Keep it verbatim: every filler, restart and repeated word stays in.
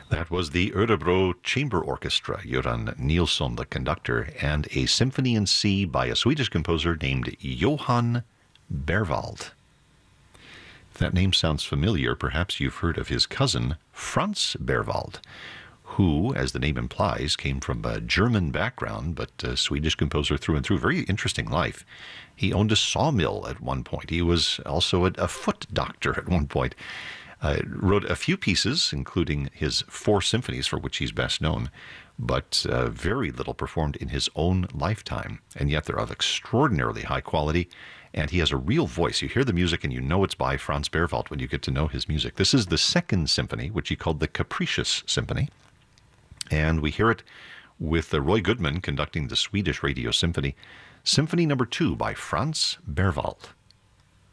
That was the Örebro Chamber Orchestra, Göran Nilsson, the conductor, and a symphony in C by a Swedish composer named Johann Berwald. If that name sounds familiar, perhaps you've heard of his cousin, Franz Berwald, who, as the name implies, came from a German background, but a Swedish composer through and through. Very interesting life. He owned a sawmill at one point. He was also a, a foot doctor at one point. Uh, wrote a few pieces, including his four symphonies, for which he's best known, but uh, very little performed in his own lifetime. And yet they're of extraordinarily high quality, and he has a real voice. You hear the music and you know it's by Franz Berwald when you get to know his music. This is the second symphony, which he called the Capricious Symphony. And we hear it with uh, Roy Goodman conducting the Swedish Radio Symphony. Symphony number two by Franz Berwald.